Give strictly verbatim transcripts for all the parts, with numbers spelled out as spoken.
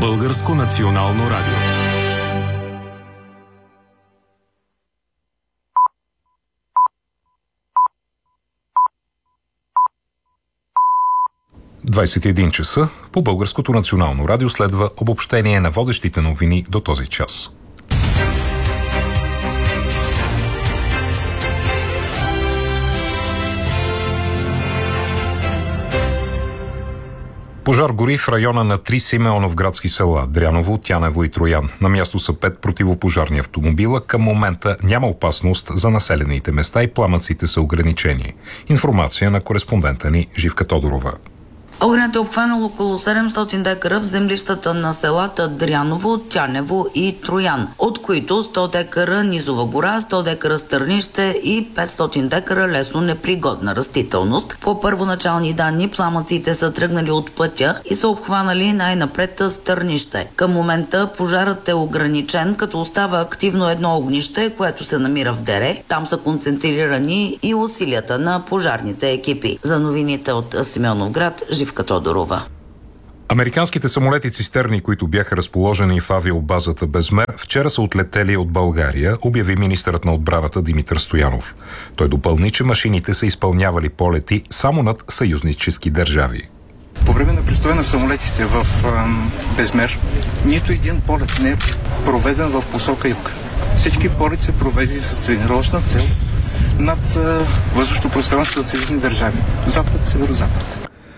Българско национално радио. двайсет и един часа по Българското национално радио следва обобщение на водещите новини до този час. Пожар гори в района на три симеоновградски села – Дряново, Тянево и Троян. На място са пет противопожарни автомобила. Към момента няма опасност за населените места и пламъците са ограничени. Информация на кореспондента ни Живка Тодорова. Огнят е обхванал около седемстотин декара в землищата на селата Дряново, Тянево и Троян, от които сто декара низова гора, сто декара стърнище и петстотин декара лесно непригодна растителност. По първоначални данни пламъците са тръгнали от пътя и са обхванали най-напред стърнище. Към момента пожарът е ограничен, като остава активно едно огнище, което се намира в Дере. Там са концентрирани и усилията на пожарните екипи. За новините от Симеоновград, Живка Тодорова. Американските самолети цистерни, които бяха разположени в авиобазата Безмер, вчера са отлетели от България, обяви министърът на отбраната Димитър Стоянов. Той допълни, че машините са изпълнявали полети само над съюзнически държави. По време на престоя на самолетите в ам, Безмер, нито един полет не е проведен в посока юг. Всички полети са проведени с тренировъчна цел над въздушното пространство на съюзни държави. Запад, северо-запад.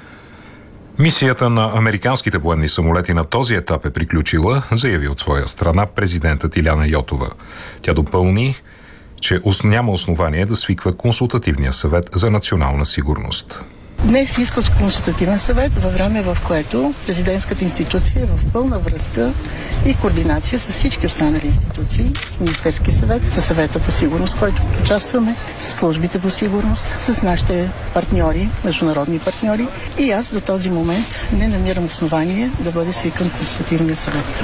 Мисията на американските военни самолети на този етап е приключила, заяви от своя страна президентът Иляна Йотова. Тя допълни, че няма основание да свиква консултативния съвет за национална сигурност. Днес искат консултативен съвет във време, в което президентската институция е в пълна връзка и координация с всички останали институции, с Министерски съвет, с съвета по сигурност, който участваме, с службите по сигурност, с нашите партньори, международни партньори. И аз до този момент не намирам основание да бъде свикан консултативния съвет.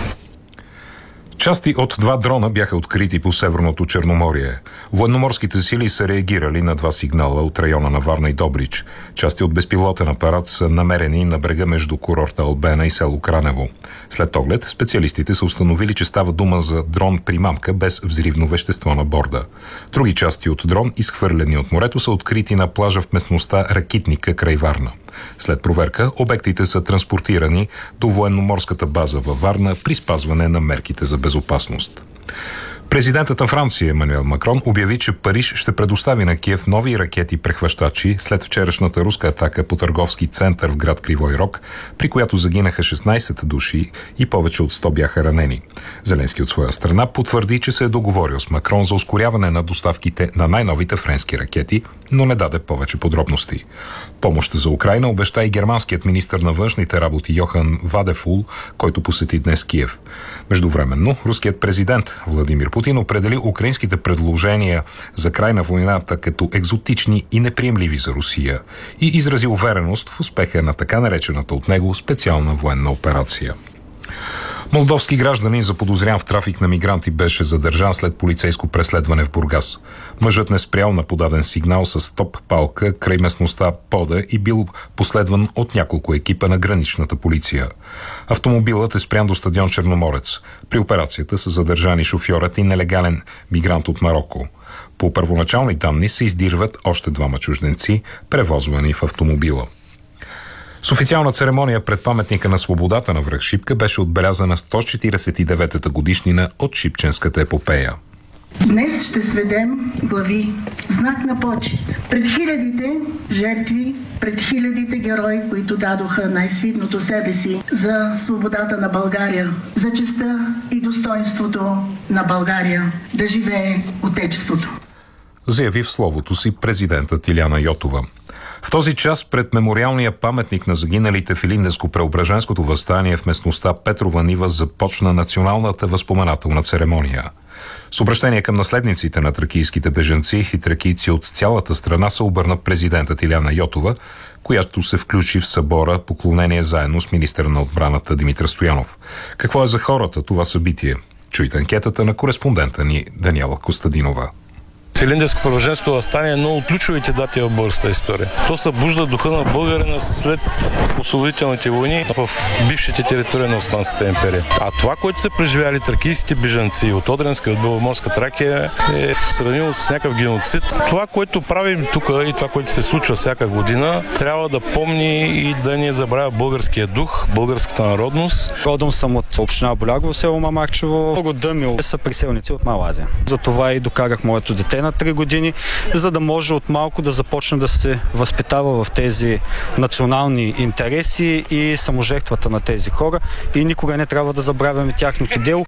Части от два дрона бяха открити по Северното Черноморие. Военноморските сили са реагирали на два сигнала от района на Варна и Добрич. Части от безпилотен апарат са намерени на брега между курорта Албена и село Кранево. След оглед, специалистите са установили, че става дума за дрон-примамка без взривно вещество на борда. Други части от дрон, изхвърлени от морето, са открити на плажа в местността Ракитника край Варна. След проверка, обектите са транспортирани до военноморската база във Варна при спазване на мерките за безопасност. Президентът на Франция Емануел Макрон обяви, че Париж ще предостави на Киев нови ракети-прехващачи след вчерашната руска атака по търговски център в град Кривой Рог, при която загинаха шестнайсет души и повече от сто бяха ранени. Зеленски от своя страна потвърди, че се е договорил с Макрон за ускоряване на доставките на най-новите френски ракети, но не даде повече подробности. Помощ за Украйна обеща и германският министър на външните работи Йохан Вадефул, който посети днес Киев. Междувременно, руският президент Владимир Путин определи украинските предложения за край на войната като екзотични и неприемливи за Русия и изрази увереност в успеха на така наречената от него специална военна операция. Молдовски гражданин, заподозрян в трафик на мигранти, беше задържан след полицейско преследване в Бургас. Мъжът не спрял на подаден сигнал с топ-палка край местността Пода и бил последван от няколко екипа на граничната полиция. Автомобилът е спрян до стадион Черноморец. При операцията са задържани шофьорът и нелегален мигрант от Мароко. По първоначални данни се издирват още двама чужденци, превозвани в автомобила. С официална церемония пред паметника на свободата на връх Шипка беше отбелязана сто четиридесет и деветата годишнина от Шипченската епопея. Днес ще сведем глави, знак на почет пред хилядите жертви, пред хилядите герои, които дадоха най-свидното себе си за свободата на България, за честта и достоинството на България, да живее Отечеството. Заяви в словото си президентът Иляна Йотова. В този час пред мемориалния паметник на загиналите в Илинденско-Преображенското въстание в местността Петрова нива започна националната възпоменателна церемония. С обращение към наследниците на тракийските бежанци и тракийци от цялата страна се обърна президентът Иляна Йотова, която се включи в събора поклонение заедно с министъра на отбраната Димитър Стоянов. Какво е за хората това събитие? Чуйте анкетата на кореспондента ни Даниела Костадинова. Илинденско първенство да стане едно от ключовите дати в българската история. То събужда духа на българина след освободителните войни в бившите територии на Османската империя. А това, което са преживяли тракийските бежанци от Одринска и от Беломорска Тракия, е сравнимо с някакъв геноцид. Това, което правим тук и това, което се случва всяка година, трябва да помни и да не забравя българския дух, българската народност. Родом съм от община Болягово, село Мамарчево. Много дъми са приселници от Малазия. Затова и докарах моето дете на три години, за да може от малко да започне да се възпитава в тези национални интереси и саможертвата на тези хора. И никога не трябва да забравяме тяхното дело.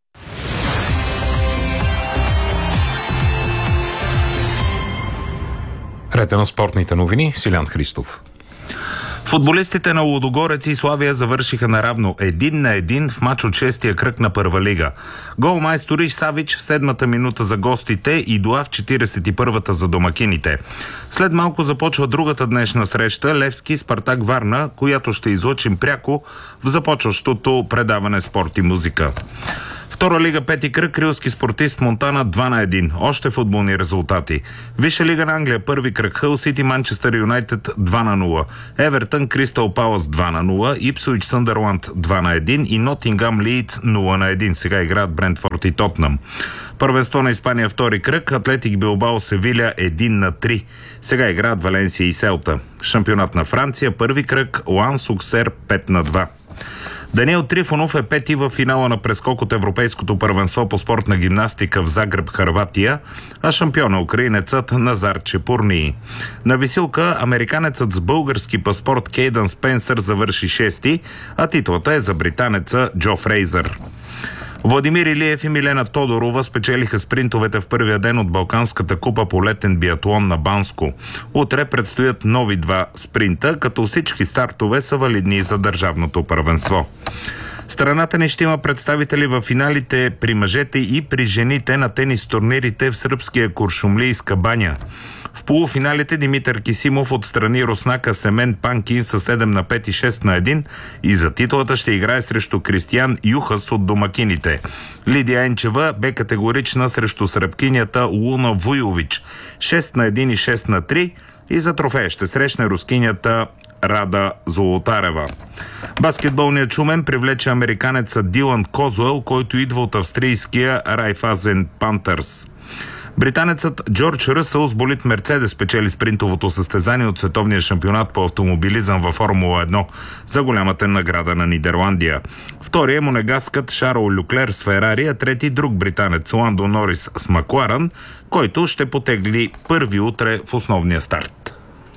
Ред на спортните новини, Силян Христов. Футболистите на Лудогорец и Славия завършиха наравно един на един в мач от шестия кръг на Първа лига. Голмайстор Савич в седмата минута за гостите и Дуа в четиридесет и първата за домакините. След малко започва другата днешна среща Левски Спартак Варна, която ще излъчим пряко в започващото предаване Спорт и музика. Втора лига, пети кръг, Рилски Спортист Монтана два на един. Още футболни резултати. Висша лига на Англия, първи кръг, Хъл Сити Манчестър Юнайтед два на нула. Евертън Кристал Палас два на нула. Ипсуич Съндърланд два на един и Нотингам Лийдс нула на един. Сега играят Брентфорд и Тотнъм. Първенство на Испания, втори кръг, Атлетик Билбао Севиля един на три. Сега играят Валенсия и Селта. Шампионат на Франция, първи кръг, Ланс Уксер пет на два. Даниел Трифонов е пети в финала на прескок от Европейското първенство по спортна гимнастика в Загреб, Хърватия, а шампиона украинецът Назар Чепурнии. На висилка американецът с български паспорт Кейдън Спенсър завърши шести, а титлата е за британеца Джо Фрейзър. Владимир Илиев и Милена Тодорова спечелиха спринтовете в първия ден от Балканската купа по летен биатлон на Банско. Утре предстоят нови два спринта, като всички стартове са валидни за държавното първенство. Страната ни ще има представители в финалите при мъжете и при жените на тенис турнирите в сръбския Куршумлийска баня. В полуфиналите Димитър Кисимов отстрани руснака Семен Панкин със седем на пет и шест на един и за титлата ще играе срещу Кристиян Юхас от домакините. Лидия Енчева бе категорична срещу сръбкинята Луна Вуйович шест на един и шест на три и за трофея ще срещне рускинята Рада Золотарева. Баскетболният Шумен привлече американеца Дилан Козуел, който идва от австрийския Райфазен Пантърс. Британецът Джордж Ръсъл с болид Мерцедес печели спринтовото състезание от световния шампионат по автомобилизъм във Формула едно за голямата награда на Нидерландия. Втори е монегаскът Шарл Люклер с Ферари, а трети друг британец Ландо Норис с Макларен, който ще потегли първи утре в основния старт.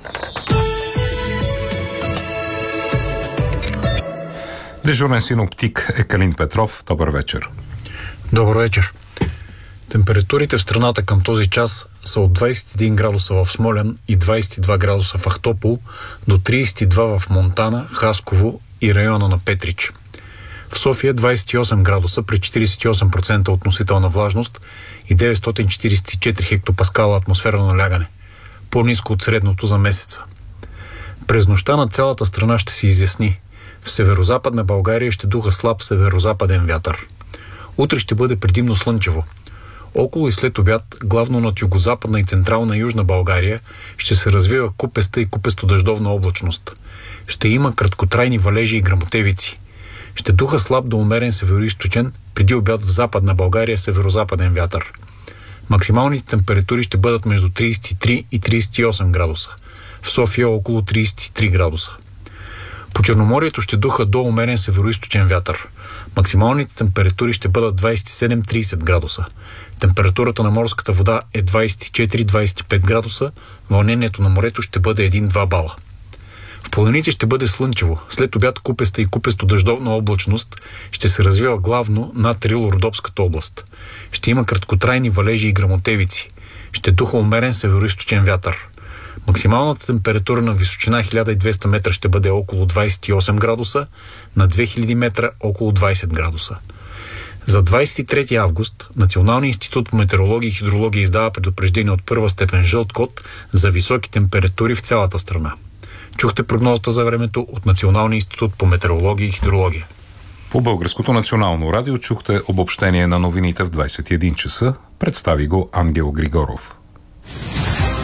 Дежурен синоптик е Калин Петров. Добър вечер. Добър вечер. Температурите в страната към този час са от двадесет и един градуса в Смолян и двадесет и два градуса в Ахтопол до тридесет и два в Монтана, Хасково и района на Петрич. В София двадесет и осем градуса при четиридесет и осем процента относителна влажност и деветстотин четиридесет и четири хектопаскала атмосферно налягане, по-ниско от средното за месеца. През нощта на цялата страна ще се изясни. В северозападна България ще духа слаб северозападен вятър. Утре ще бъде предимно слънчево. Около и след обяд, главно над югозападна и централна южна България, ще се развива купеста и купесто-дъждовна облачност. Ще има краткотрайни валежи и гръмотевици. Ще духа слаб до умерен североизточен, преди обяд в западна България северозападен вятър. Максималните температури ще бъдат между тридесет и три и тридесет и осем градуса. В София около тридесет и три градуса. По Черноморието ще духа до умерен североизточен вятър. Максималните температури ще бъдат двадесет и седем до тридесет градуса. Температурата на морската вода е двадесет и четири до двадесет и пет градуса, вълнението на морето ще бъде един-два бала. В планините ще бъде слънчево. След обяд купеста и купесто-дъждовна облачност ще се развива главно над Рило-Родопската област. Ще има краткотрайни валежи и гръмотевици. Ще духа умерен североизточен вятър. Максималната температура на височина хиляда и двеста метра ще бъде около двадесет и осем градуса, на две хиляди метра около двадесет градуса. За двадесет и трети август Националният институт по метеорология и хидрология издава предупреждение от първа степен жълт код за високи температури в цялата страна. Чухте прогнозата за времето от Националния институт по метеорология и хидрология. По Българското национално радио чухте обобщение на новините в двадесет и един часа. Представи го Ангел Григоров.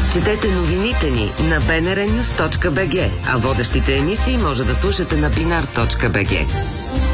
Четете новините ни на би ен ар нюс точка би джи, а водещите емисии може да слушате на бинар точка би джи.